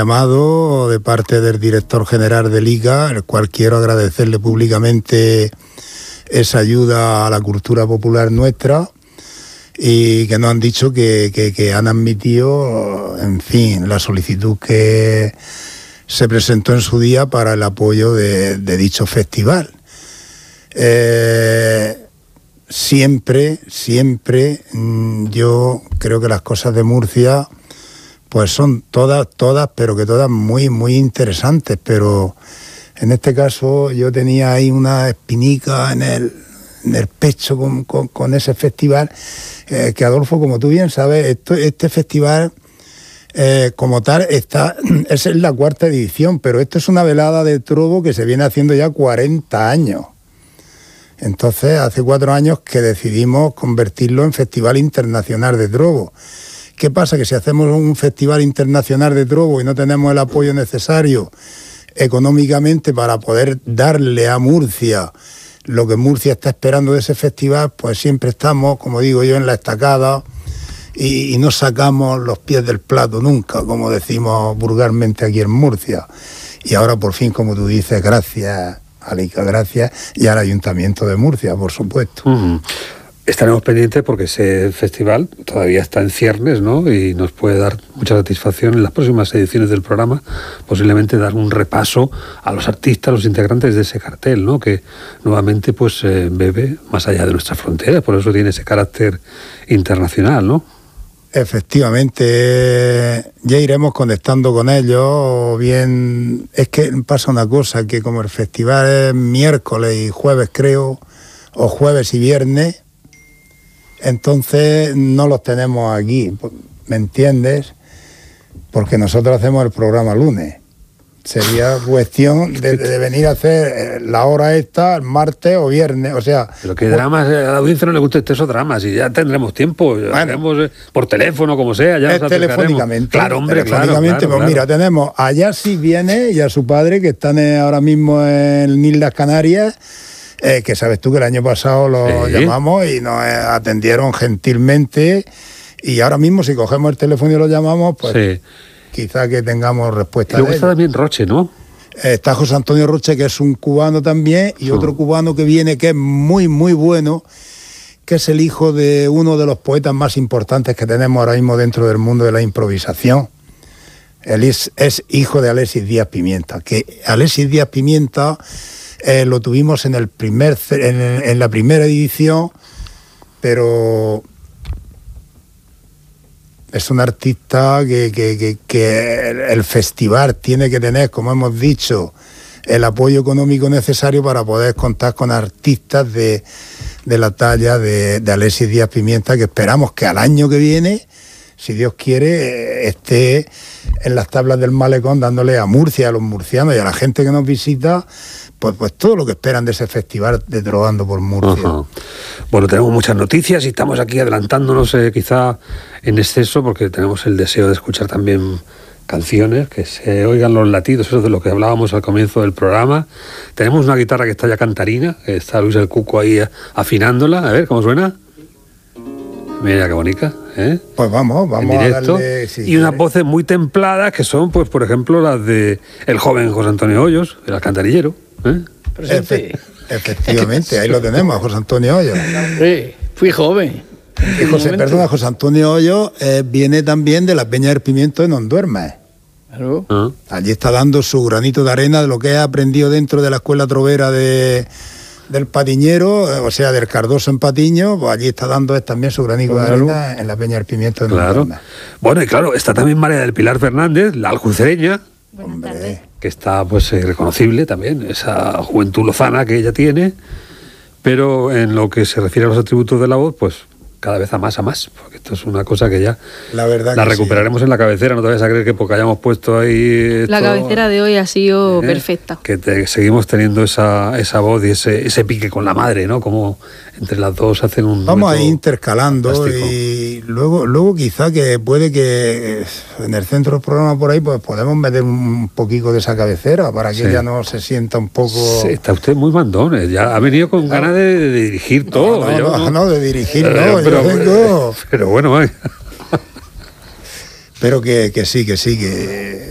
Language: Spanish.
llamado de parte del director general del ICA, el cual quiero agradecerle públicamente esa ayuda a la cultura popular nuestra, y que nos han dicho que han admitido, en fin, la solicitud que se presentó en su día para el apoyo de dicho festival. Siempre, yo creo que las cosas de Murcia pues son todas, pero que todas muy, muy interesantes, pero en este caso yo tenía ahí una espinica en el pecho con ese festival, que Adolfo, como tú bien sabes, este festival como tal es la 4ª edición, pero esto es una velada de trobo que se viene haciendo ya 40 años. Entonces, hace 4 años que decidimos convertirlo en Festival Internacional de Trobo. ¿Qué pasa? Que si hacemos un Festival Internacional de Trobo y no tenemos el apoyo necesario económicamente para poder darle a Murcia lo que Murcia está esperando de ese festival, pues siempre estamos, como digo yo, en la estacada y no sacamos los pies del plato nunca, como decimos vulgarmente aquí en Murcia. Y ahora por fin, como tú dices, gracias al ICA, gracias, y al Ayuntamiento de Murcia, por supuesto. Estaremos pendientes porque ese festival todavía está en ciernes, ¿no? Y nos puede dar mucha satisfacción en las próximas ediciones del programa, posiblemente dar un repaso a los artistas, los integrantes de ese cartel, ¿no? Que nuevamente pues bebe más allá de nuestras fronteras, por eso tiene ese carácter internacional, ¿no? Efectivamente, ya iremos conectando con ellos, o bien es que pasa una cosa, que como el festival es miércoles y jueves creo, o jueves y viernes, entonces no los tenemos aquí, ¿me entiendes? Porque nosotros hacemos el programa lunes. Sería cuestión de venir a hacer la hora esta, el martes o viernes, o sea... Pero qué dramas, a la audiencia no le gusta esos dramas, y ya tendremos tiempo, ya haremos, por teléfono, como sea, ya nos telefónicamente. Claro, hombre, telefónicamente, claro. Mira, tenemos a Yassi viene y a su padre, que están ahora mismo en Islas Canarias, que sabes tú que el año pasado los llamamos y nos atendieron gentilmente, y ahora mismo si cogemos el teléfono y lo llamamos, pues... Quizá que tengamos respuesta. Y luego está también Roche, ¿no? Está José Antonio Roche, que es un cubano también, y otro cubano que viene, que es muy, muy bueno, que es el hijo de uno de los poetas más importantes que tenemos ahora mismo dentro del mundo de la improvisación. Él es hijo de Alexis Díaz Pimienta, que Alexis Díaz Pimienta lo tuvimos en la primera edición, pero... Es un artista que el festival tiene que tener, como hemos dicho, el apoyo económico necesario para poder contar con artistas de la talla de Alexis Díaz Pimienta, que esperamos que al año que viene, si Dios quiere, esté en las tablas del malecón dándole a Murcia, a los murcianos y a la gente que nos visita, pues todo lo que esperan de ese festival de Trovando por Murcia. Bueno, tenemos muchas noticias y estamos aquí adelantándonos quizá en exceso, porque tenemos el deseo de escuchar también canciones, que se oigan los latidos, eso de lo que hablábamos al comienzo del programa. Tenemos una guitarra que está ya cantarina, que está Luis el Cuco ahí afinándola, a ver cómo suena. Mira qué bonita, ¿eh? Pues vamos en directo. A darle... Y unas voces muy templadas que son, pues por ejemplo, las de el joven José Antonio Hoyos, el alcantarillero, ¿eh? Efectivamente, ahí lo tenemos, José Antonio Hoyos. Sí, fui joven. José Antonio Hoyos viene también de la Peña del Pimiento de Non Duermas. Claro. Allí está dando su granito de arena de lo que ha aprendido dentro de la escuela trovera del Patiñero, o sea, del Cardoso en Patiño, pues allí está dando también su granito de arena en la Peña del Pimiento de Non Duermas. Bueno, y claro, está también María del Pilar Fernández, la aljucereña, que está pues reconocible también, esa juventud lozana que ella tiene, pero en lo que se refiere a los atributos de la voz, pues cada vez a más, porque esto es una cosa que ya la recuperaremos en la cabecera, no te vayas a creer que porque hayamos puesto ahí... La cabecera de hoy ha sido perfecta. Que seguimos teniendo esa voz y ese pique con la madre, ¿no? Como entre las dos hacen un... Vamos a ir intercalando fantástico. Y luego quizá que puede que en el centro del programa por ahí pues podemos meter un poquito de esa cabecera para que ella no se sienta un poco... Sí, está usted muy mandón, ya ha venido con ganas de dirigir todo. No, de dirigir no. Pero bueno, pero que sí, que